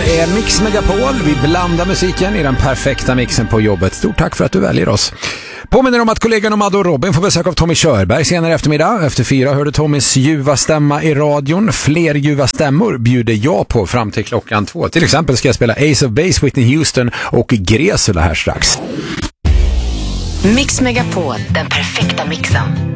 här är Mix Megapol. Vi blandar musiken i den perfekta mixen på jobbet. Stort tack för att du väljer oss. Påminner om att kollegan Madde och Robin får besök av Tommy Körberg senare i eftermiddag. Efter 4 hörde Tommys ljuva stämma i radion. Fler ljuva stämmor bjuder jag på fram till klockan 2. Till exempel ska jag spela Ace of Base, Whitney Houston och Gresula här strax. Mix Megapol, den perfekta mixen.